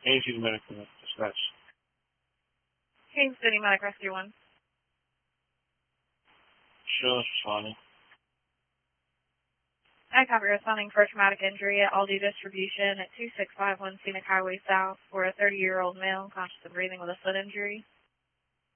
Agency Medical Dispatch. Kansas City Medic Rescue 1. Sure, responding. I copy responding for traumatic injury at Aldi Distribution at 2651 Scenic Highway South for a 30-year-old male conscious of breathing with a foot injury.